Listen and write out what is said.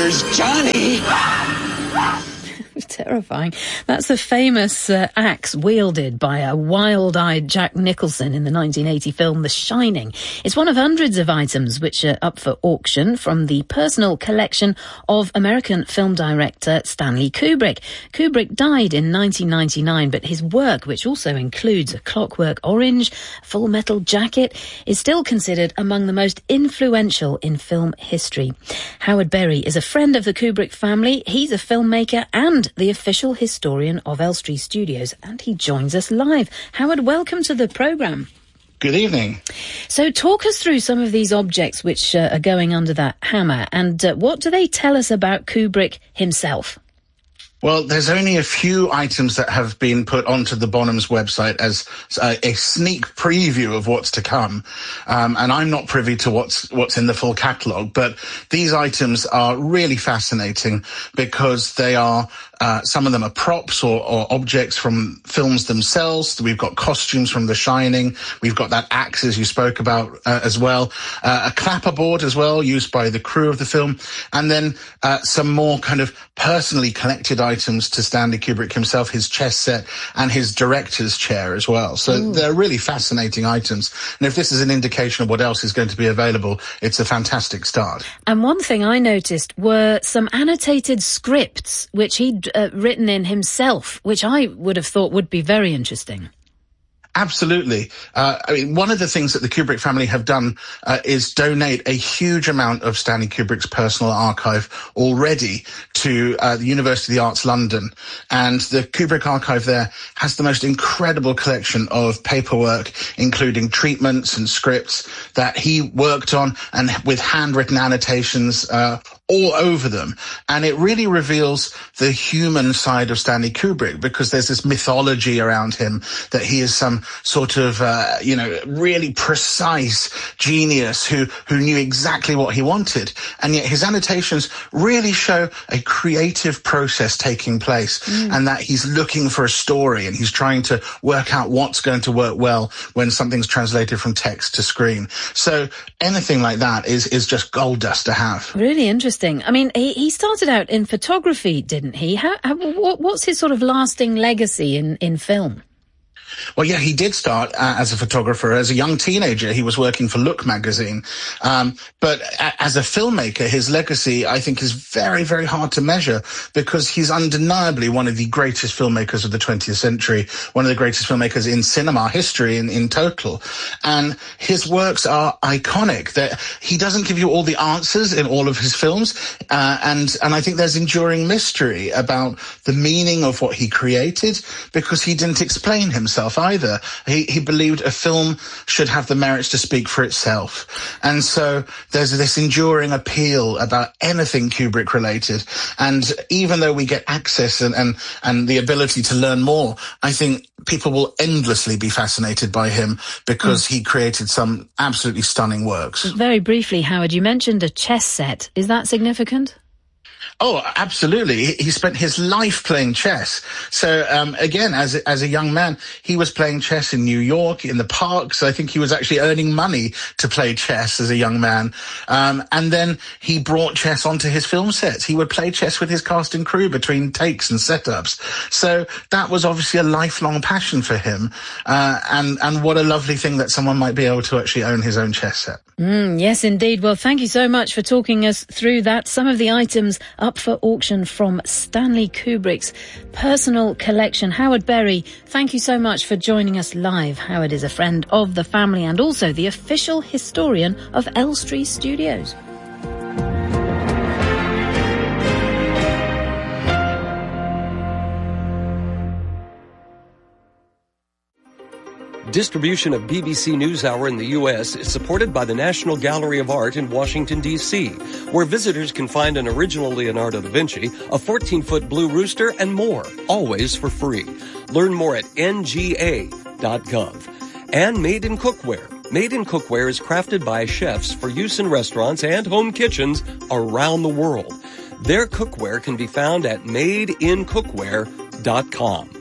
Here's Johnny. Terrifying. That's the famous axe wielded by a wild-eyed Jack Nicholson in the 1980 film The Shining. It's one of hundreds of items which are up for auction from the personal collection of American film director Stanley Kubrick. Kubrick died in 1999, but his work, which also includes A Clockwork Orange, Full Metal Jacket, is still considered among the most influential in film history. Howard Berry is a friend of the Kubrick family. He's a filmmaker and the official historian of Elstree Studios, and he joins us live. Howard, welcome to the programme. Good evening. So talk us through some of these objects which are going under that hammer, and what do they tell us about Kubrick himself? Well, there's only a few items that have been put onto the Bonhams website as a sneak preview of what's to come. And I'm not privy to what's in the full catalogue, but these items are really fascinating because they are, some of them are props or objects from films themselves. We've got costumes from The Shining. We've got that axe, as you spoke about, as well. A clapperboard as well, used by the crew of the film. And then some more kind of personally collected items to Stanley Kubrick himself, his chess set and his director's chair as well. So they're really fascinating items. And if this is an indication of what else is going to be available, it's a fantastic start. And one thing I noticed were some annotated scripts which he'd written in himself, which I would have thought would be very interesting. Absolutely. I mean, one of the things that the Kubrick family have done is donate a huge amount of Stanley Kubrick's personal archive already to the University of the Arts London. And the Kubrick archive there has the most incredible collection of paperwork, including treatments and scripts that he worked on, and with handwritten annotations all over them. And it really reveals the human side of Stanley Kubrick, because there's this mythology around him that he is some sort of, really precise genius who knew exactly what he wanted. And yet his annotations really show a creative process taking place, and that he's looking for a story and he's trying to work out what's going to work well when something's translated from text to screen. So anything like that is just gold dust to have. Really interesting. I mean, he started out in photography, didn't he? What's his sort of lasting legacy in film? Well, yeah, he did start as a photographer. As a young teenager, he was working for Look magazine. But as a filmmaker, his legacy, I think, is very, very hard to measure, because he's undeniably one of the greatest filmmakers of the 20th century, one of the greatest filmmakers in cinema history in total. And his works are iconic. That he doesn't give you all the answers in all of his films. And I think there's enduring mystery about the meaning of what he created, because he didn't explain himself either. He believed a film should have the merits to speak for itself. And so there's this enduring appeal about anything Kubrick related. And even though we get access and the ability to learn more, I think people will endlessly be fascinated by him, because he created some absolutely stunning works. Very briefly, Howard, you mentioned a chess set. Is that significant? Oh, absolutely. He spent his life playing chess. So, again, as a young man, he was playing chess in New York, in the parks. I think he was actually earning money to play chess as a young man. And then he brought chess onto his film sets. He would play chess with his cast and crew between takes and setups. So that was obviously a lifelong passion for him. And what a lovely thing that someone might be able to actually own his own chess set. Yes, indeed. Well, thank you so much for talking us through that. Some of the items up for auction from Stanley Kubrick's personal collection. Howard Berry, thank you so much for joining us live. Howard is a friend of the family and also the official historian of Elstree Studios. Distribution of BBC NewsHour in the U.S. is supported by the National Gallery of Art in Washington, D.C., where visitors can find an original Leonardo da Vinci, a 14-foot blue rooster, and more, always for free. Learn more at nga.gov. And Made in Cookware. Made in Cookware is crafted by chefs for use in restaurants and home kitchens around the world. Their cookware can be found at madeincookware.com.